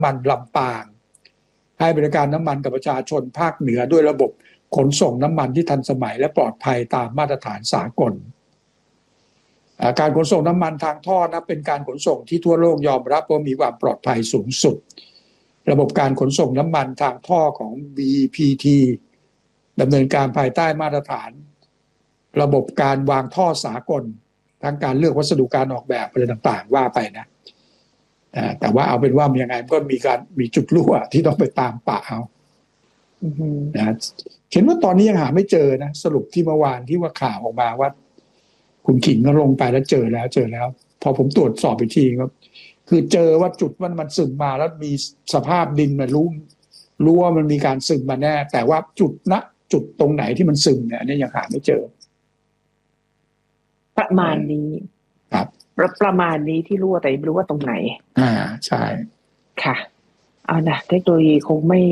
มันลำปางให้บริการน้ำมันกับประชาชนภาคเหนือด้วยระบบขนส่งน้ำมันที่ทันสมัยและปลอดภัยตามมาตรฐานสากลการขนส่งน้ำมันทางท่อนะเป็นการขนส่งที่ทั่วโลกยอมรับว่ามีความปลอดภัยสูงสุดระบบการขนส่งน้ำมันทางท่อของ BPT ดำเนินการภายใต้มาตรฐานระบบการวางท่อสากลทั้งการเลือกวัสดุการออกแบบอะไรต่างๆว่าไปนะแต่ว่าเอาเป็นว่ามันยังไงก็มีจุดรั่วที่ต้องไปตามปะเอานะเห็นว่าตอนนี้ยังหาไม่เจอนะสรุปที่เมื่อวานที่ว่าข่าวออกมาว่าคุณขิงก็ลงไปแล้วเจอแล้วพอผมตรวจสอบอีกทีครับคือเจอว่าจุดมันซึมมาแล้วมีสภาพดินมันรู้ว่ามันมีการซึมมาแน่แต่ว่าจุดตรงไหนที่มันซึมเนี่ยอันนี้ยังหาไม่เจอประมาณนี้ครับประมาณนี้ที่รู้แต่ไม่รู้ว่าตรงไหนใช่ค่ะเอานะเทคโนโลยีคงไม่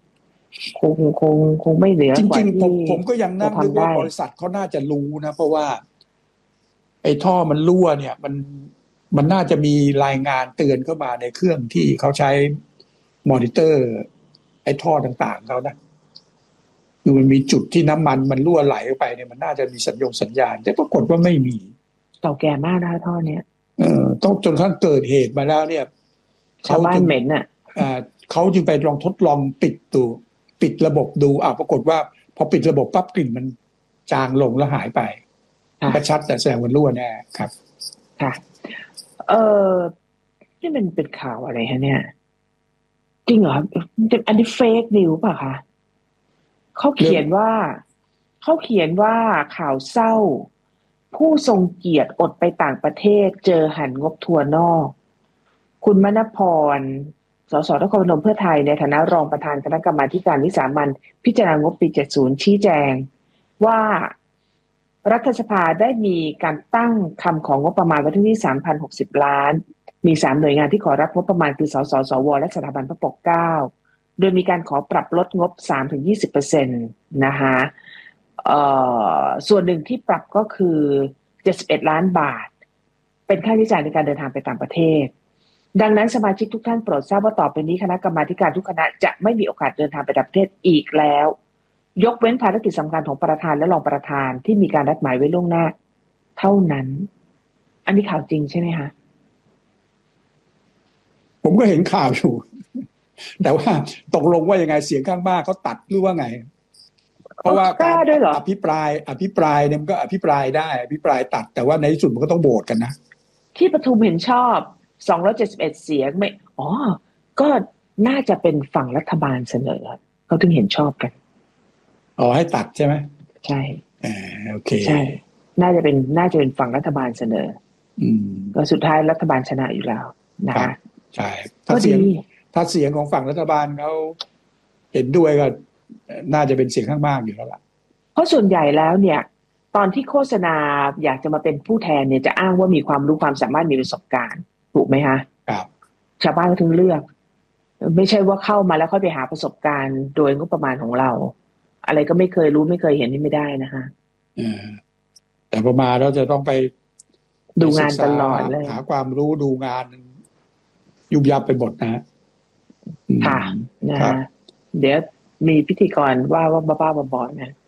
เหลือจกว่าริงๆผมก็ยังนั่งนึกว่าบริษัทเขาน่าจะรู้นะเพราะว่าไอ้ท่อมันรั่วเนี่ยมันน่าจะมีรายงานเตือนเข้ามาในเครื่องที่เขาใช้มอนิเตอร์ไอ้ท่อต่างๆเขานะคือมันมีจุดที่น้ำมันรั่วไหลไปเนี่ยมันน่าจะมีสัญญาณแต่ปรากฏว่าไม่มีเก่าแก่มากนะท่อเนี้ยต้องจนขั้นเกิดเหตุมาแล้วเนี่ยชาวบ้านเหม็นอ่ะเขาจึงไปลองทดลองปิดระบบดูปรากฏว่าพอปิดระบบปั๊บกลิ่นมันจางลงแล้วหายไปก็ชัดแต่แสดงว่ารั่วแน่ครับค่ะนี่มันเป็นข่าวอะไรฮะเนี่ยจริงเหรออันนี้เฟกนิวป่ะคะเขาเขียนว่าข่าวเศร้าผู้ทรงเกียรติอดไปต่างประเทศเจอหันงบทัวร์นอกคุณมณพรสสนครพนมเพื่อไทยในฐานะรองประธานคณะกรรมาธิการวิสามัญพิจารณางบปี70ชี้แจงว่ารัฐสภาได้มีการตั้งคำของงบประมาณไว้ที่ 3,060 ล้านมี3หน่วยงานที่ขอรับงบประมาณคือสสสวและสถาบันพระปกเกล้าโดยมีการขอปรับลดงบ 3-20% นะคะส่วนหนึ่งที่ปรับก็คือ71ล้านบาทเป็นค่าใช้จ่ายในการเดินทางไปต่างประเทศดังนั้นสมาชิกทุกท่านโปรดทราบว่าต่อไปนี้คณะกรรมาธิการทุกคณะจะไม่มีโอกาสเดินทางไปต่างประเทศอีกแล้วยกเว้นภารกิจสำคัญของประธานและรองประธานที่มีการนัดหมายไว้ล่วงหน้าเท่านั้นอันนี้ข่าวจริงใช่ไหมคะผมก็เห็นข่าวอยู่แต่ว่าตกลงว่ายังไงเสียงข้างมากเขาตัดหรือว่าไงเพราะว่าการอภิปรายเนี่ยมันก็อภิปรายได้อภิปรายตัดแต่ว่าในที่สุดมันก็ต้องโหวตกันนะที่ประชุมเห็นชอบ271เสียงไม่ก็น่าจะเป็นฝั่งรัฐบาลเสนอเขาถึงเห็นชอบกันให้ตัดใช่ไหมใช่โอเคใช่น่าจะเป็นฝั่งรัฐบาลเสนอก็สุดท้ายรัฐบาลชนะอยู่แล้วนะคะใช่ถ้าเสียงของฝั่งรัฐบาลเขาเห็นด้วยก็น่าจะเป็นเสียงข้างมากอยู่แล้วล่ะเพราะส่วนใหญ่แล้วเนี่ยตอนที่โฆษณาอยากจะมาเป็นผู้แทนเนี่ยจะอ้างว่ามีความรู้ความสามารถมีประสบการณ์ถูกไหมคะครับชาวบ้านก็ถึงเลือกไม่ใช่ว่าเข้ามาแล้วค่อยไปหาประสบการณ์โดยงบประมาณของเราอะไรก็ไม่เคยรู้ไม่เคยเห็นนี่ไม่ได้นะคะแต่พอมาเราจะต้องไปดูงานตลอดเลยหาความรู้ดูงานยุบยับไปหมดนะค่ะนะฮะเดี๋ยวมีพิธีกรว่าบ้าๆบอๆนะ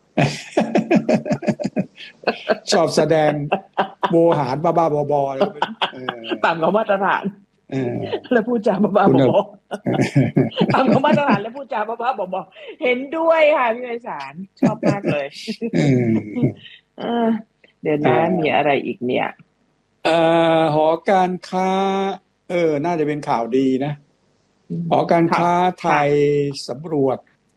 ชอบแสดงโวหารบ้าๆบอๆต่ำกว่ามาตรฐานแล้วพูดจาบ้าๆบอๆต่ำกว่ามาตรฐานแล้วพูดจาบ้าๆบอๆเห็นด้วยค่ะพี่ไพศาลชอบมากเลยเดี๋ยวนะมีอะไรอีกเนี่ยหอการค้าน่าจะเป็นข่าวดีนะหอการค้าไทยสำรวจ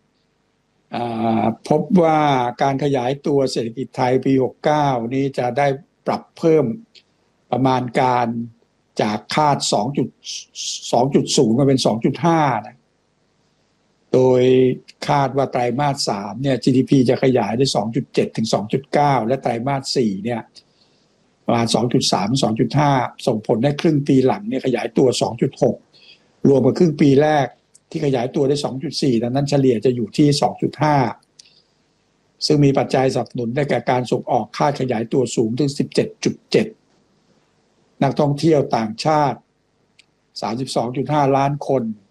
พบว่าการขยายตัวเศรษฐกิจไทยปี69นี้จะได้ปรับเพิ่มประมาณการจากคาด 2.0 มาเป็น 2.5 นะโดยคาดว่าไตรมาส3เนี่ย GDP จะขยายได้ 2.7 ถึง 2.9 และไตรมาส4เนี่ยประมาณ 2.3 2.5 ส่งผลให้ครึ่งปีหลังเนี่ยขยายตัว 2.6 รวมกับครึ่งปีแรกที่ขยายตัวได้ 2.4 ดังนั้นเฉลี่ยจะอยู่ที่ 2.5 ซึ่งมีปัจจัยสนับสนุนได้แก่การส่งออกคาดขยายตัวสูงถึง 17.7 นักท่องเที่ยวต่างชาติ 32.5 ล้านคน